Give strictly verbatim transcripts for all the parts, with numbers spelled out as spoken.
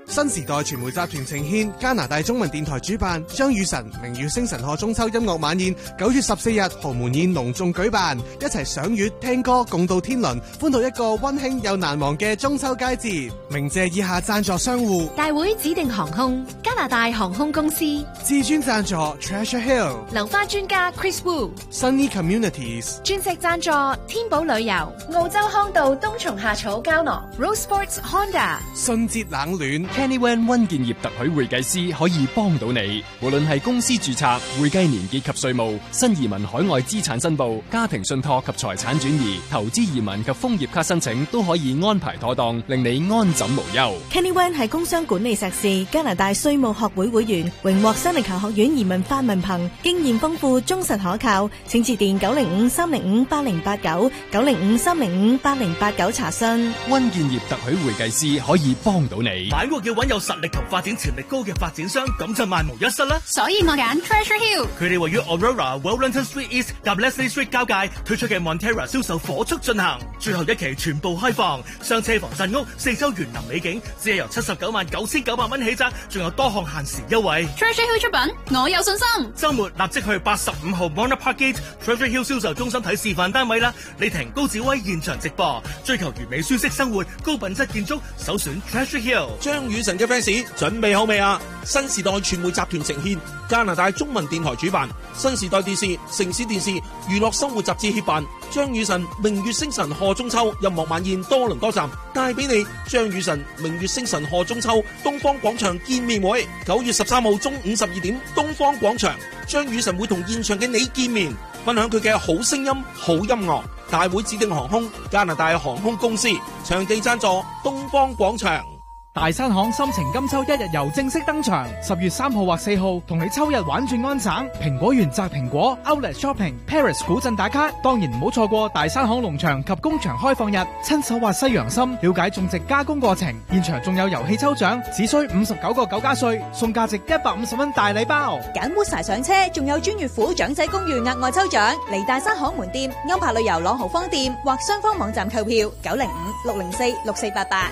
新時代傳媒集團呈獻，加拿大中文電台主辦，張雨晨明月星辰賀中秋音樂晚宴，九月十四日豪門宴隆重舉辦，一齊賞月聽歌，共度天倫，歡度一個溫馨又難忘嘅中秋佳節。鳴謝以下贊助商戶： 大會指定航空、加拿大航空公司、 至尊贊助 Treasure Hill、 流花專家 Chris Wu、 Sunny Communities、 鑽石贊助天寶旅遊、澳洲康道冬蟲夏草膠囊、Rose Sports Honda、 信節冷暖。 Kenny Wan 溫建業特許會計師可以幫到你，無論係公司註冊、會計年結及稅務、新移民海外資產申報、家庭信託及財產轉移、投資移民及楓葉卡申請都可以安排妥當，令你安枕無憂。 Kenny Wan 係工商管理碩士，加拿大稅務學會會員，榮獲新力球學院移民法文憑，經驗豐富，忠實可靠。請致電九零五三零五八零八九九零五三零五八零八九查詢。 溫建業特許會計師可以幫到你。 買屋要揾有實力同發展潛力高嘅發展商，咁就萬無一失啦。 所以我揀 Treasure Hill。 佢哋位於 Aurora、Wellington Street East 及 Leslie Street 交界推出嘅 Montera 銷售火速進行，最後一期全部開放，雙車房鎮屋，四周園林美景，只係由七十九萬九千九百蚊起則，仲有多項限時優惠。 Treasure Hill 出品，我有信心。 週末立即去八十五號 Mona Park Gate Treasure Hill 銷售中心睇示範單位啦！李婷、高子威現場直播，追求完美舒適生活、高品質建築，首選 Treasure Hill。 張雨晨嘅 fans 準備好未啊？新時代傳媒集團呈獻，加拿大中文電台主辦，新時代電視、城市電視、娛樂生活雜誌協辦，張雨晨明月星辰賀中秋音樂晚宴多倫多站帶俾你張雨晨明月星辰賀中秋東方廣場見面會，九月十三號中午十二點東方廣場，張雨晨會同現場嘅你見面，分享佢嘅好聲音、好音樂。大會指定航空，加拿大航空公司，場地贊助東方廣場。 大山行心情金秋一日遊正式登場，十月三號或四號同你秋日玩轉安省，蘋果園摘蘋果 Outlet Shopping Paris 古鎮打卡，當然唔好錯過大山行農場及工場開放日，親手挖西洋參，了解種植加工過程，現場仲有遊戲抽獎，只需五十九個九加稅，送價值一百五十蚊大禮包， 揀 Woodsie 上車，仲有專月府長仔公寓額外抽獎，嚟大山行門店、歐柏旅遊朗豪坊店或雙方網站購票，九零五六零四六四八八。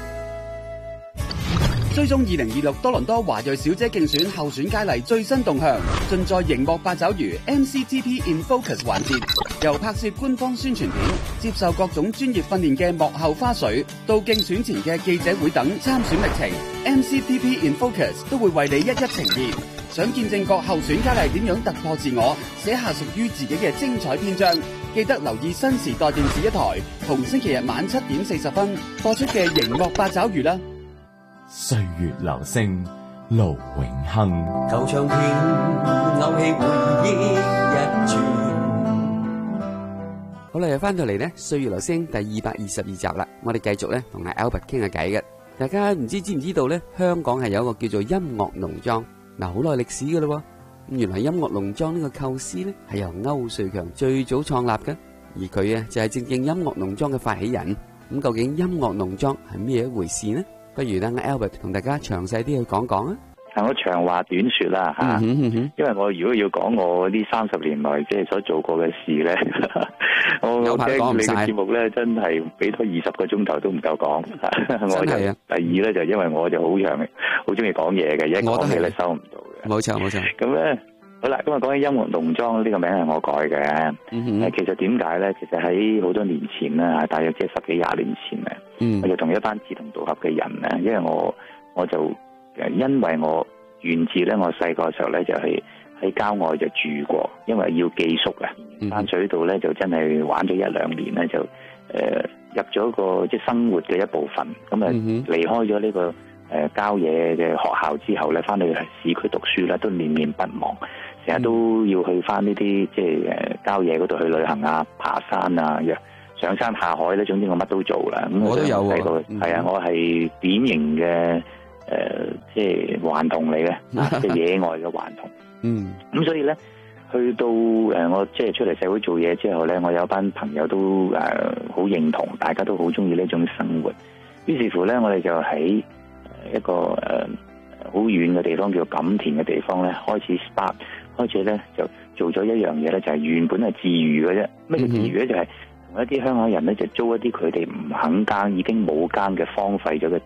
追蹤二零二六多倫多華裔小姐競選候選佳麗最新動向，盡在熒幕八爪魚 M C T P in Focus 環節，由拍攝官方宣傳片、接受各種專業訓練嘅幕後花絮，到競選前嘅記者會等參選歷程 ，M C T P in Focus 都會為你一一呈現。想見證各候選佳麗點樣突破自我，寫下屬於自己嘅精彩篇章，記得留意新時代電視一台，同星期日晚七點四十分播出嘅熒幕八爪魚啦。 歲月留聲，盧永亨。 舊唱片勾起回憶一轉。 好啦，又翻到嚟呢歲月留聲第二百二十二集啦。我哋繼續咧同阿 Albert 傾下偈嘅。大家唔知知唔知道咧？香港係有一個叫做音樂農莊，嗱好耐歷史噶啦。咁原來音樂農莊呢個構思咧係由歐瑞強最早創立嘅，而佢啊就係正正音樂農莊嘅發起人。咁究竟音樂農莊係咩一回事呢？不如等 Albert 同大家詳細啲去講講啊！ 我長話短說啦吓，因為我如果要講我呢三十年來即係所做過嘅事咧，我驚你嘅節目咧真係俾多二十個鐘頭都唔夠講。我就第二咧就因為我就好長好中意講嘢嘅，一講嘢咧收唔到嘅。 冇錯冇錯。 咁咧好啦，今日講起音樂農莊呢個名係我改嘅。誒，其實點解咧？其實喺好多年前啦，大約即係十幾廿年前咧，嗯、我就同一班志同道合嘅人咧，因為我我就。因為我源自咧，我細個時候咧就係喺郊外就住過，因為要寄宿啊。山水度咧就真係玩咗一兩年咧，就誒、呃、入咗個即係生活嘅一部分。咁啊離開咗呢、這個誒、呃、郊野嘅學校之後咧，翻去市區讀書咧都念念不忘，成日都要去翻呢啲即係誒郊野嗰度去旅行啊、爬山啊、上山下海咧，總之我乜都做啦。咁我都有喎，係、嗯、啊，我係典型嘅。誒、呃，即係頑童嚟嘅，即係野外嘅頑童。嗯，咁所以咧，去到誒、呃，我即係出嚟社會做嘢之後咧，我有班朋友都誒好認同，大家都好中意呢種生活。於是乎咧，我哋就喺一個誒好遠嘅地方，叫錦田嘅地方咧，開始 start， 開始咧就做咗一樣嘢咧，就係、是、原本係自娛嘅啫。咩叫自娛咧？就係同一啲鄉下人咧，就租一啲佢哋唔肯耕、已經冇耕嘅荒廢咗嘅田。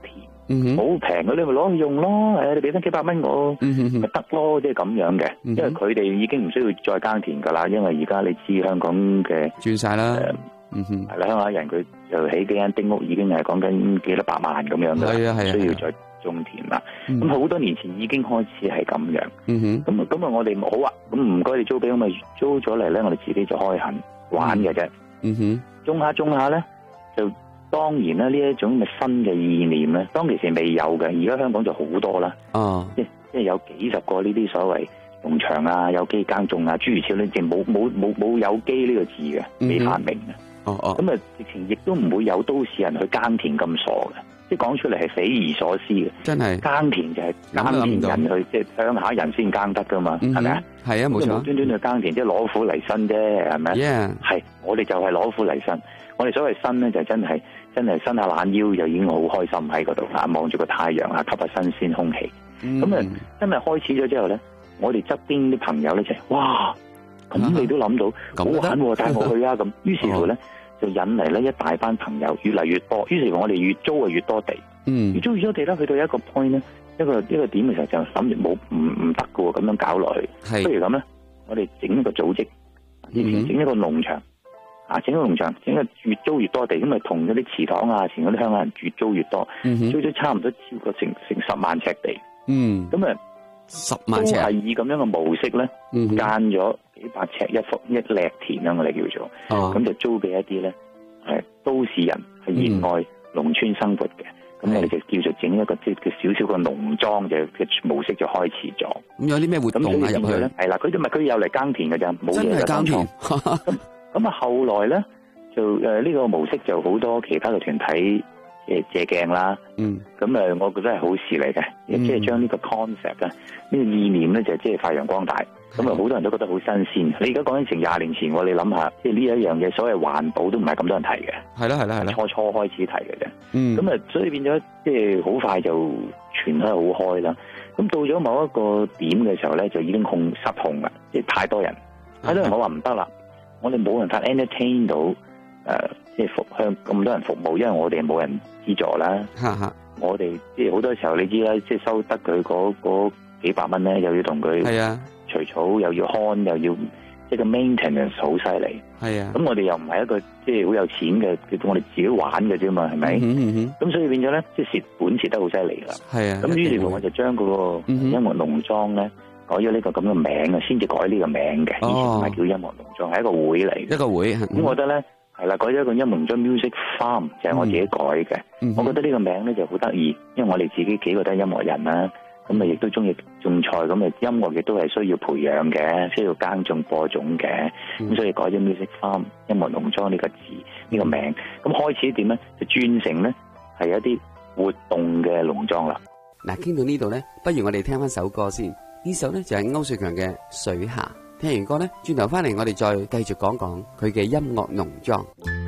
嗯好平嘅，你咪攞去用咯，誒，你俾翻幾百蚊我，咪得咯，即係咁樣嘅。因為佢哋已經唔需要再耕田噶啦，因為而家你知香港嘅轉晒啦， 嗯哼，係啦，鄉下人佢就起幾間丁屋，已經係講緊幾多百萬咁樣嘅， 係啊係啊， 需要再種田啦。咁好多年前已經開始係咁樣。 嗯哼， 咁咁啊，我哋好啊，咁唔該你租俾我咪租咗嚟咧，我哋自己就開墾玩嘅啫。 嗯哼， 種下種下咧，就當然啦，呢一種嘅新嘅意念咧，當其時未有嘅，而家香港就好多啦。 哦， 即即係有幾十個呢啲所謂農場啊，有機耕種啊，諸如此類，淨冇冇冇冇有機呢個字嘅，未發明嘅。 哦哦， 咁啊，直情亦都唔會有都市人去耕田咁傻嘅，即係講出嚟係匪夷所思嘅。 真係耕田就係耕田人去，即係鄉下人先耕得噶嘛，係咪啊？ 係啊，冇錯。 無端端去耕田，即係攞苦嚟辛啫，係咪？係、yeah. 我哋就係攞苦嚟辛。我哋所謂辛咧，就真係真係伸下懶腰，就已經好開心喺嗰度啊，望住個太陽啊，吸下新鮮空氣。咁、mm. 啊，真係開始咗之後咧，我哋側邊啲朋友咧就係哇，咁你都諗到好玩喎，帶我去啊咁。於是乎咧。就引嚟咧一大班朋友越嚟越多，於是乎我哋越租啊越多地，嗯，越租越多地咧，去到一個 point 咧，一個一個點嘅時候就諗住冇唔唔得嘅喎，咁樣搞落去，不如咁咧，我哋整一個組織，以前整一個農場，啊，整一個農場，整個越租越多地，咁咪同嗰啲祠堂啊，前嗰啲鄉下人越租越多，嗯、租咗差唔多超過成成十萬尺地，嗯，咁啊十萬尺，都係以咁樣嘅模式咧，間咗幾百尺一幅一籬田啦，我哋叫做，咁、哦、就租俾一啲咧係都市人係熱愛農村生活嘅，咁、嗯、我哋就叫做整一個即係叫少少個農莊嘅嘅模式就開始咗。咁有啲咩活動啊入去咧？係啦，佢哋咪佢有嚟耕田嘅咋，冇嘢嘅耕田。咁咁啊，後來咧就誒呢、呃這個模式就好多其他嘅團體。誒借鏡啦，嗯，咁誒，我覺得係好事嚟嘅，即係將呢個 concept 啊，呢個意念咧就即係發揚光大，咁啊好多人都覺得好新鮮。你而家講緊成廿年前，我你諗下，即係呢一樣嘢，所謂環保都唔係咁多人提嘅，係啦係啦係啦，初初開始提嘅啫，嗯，咁啊，所以變咗即係好快就傳開好開啦。咁到咗某一個點嘅時候咧，就已經控失控啦，即係太多人，太多人我話唔得啦，我哋冇辦法 entertain 到誒。呃即係服向咁多人服務，因為我哋冇人資助啦。我哋即係好多時候，你知啦，即係收得佢嗰嗰幾百蚊咧，又要同佢除草，又要看，又要即係個 maintenance 好犀利。係啊，咁我哋又唔係一個即係好有錢嘅，我哋自己玩嘅啫嘛，係咪？咁、嗯嗯、所以變咗咧，即係蝕本蝕得好犀利啦。係啊，咁於是乎我就將嗰個音樂農莊咧改咗呢個咁嘅名啊，先至改呢個名嘅。以前唔係叫音樂農莊，係一個會嚟嘅。一個會。咁、嗯、我覺得咧。係啦，改咗一個音樂農莊 music farm 就係我自己改嘅、嗯。我覺得呢個名咧就好得意，因為我哋自己幾個都係音樂人啦，咁啊亦都中意種菜，咁啊音樂亦都係需要培養嘅，需要耕種播種嘅，咁、嗯、所以改咗 music farm 音樂農莊呢個字呢、呢個名。咁開始點咧就轉成咧係一啲活動嘅農莊啦。 嗱，傾到呢度咧，不如我哋聽翻首歌先。呢首咧就係歐瑞強嘅《水霞》。聽完歌咧，轉頭翻嚟我哋再繼續講講佢嘅音樂農莊。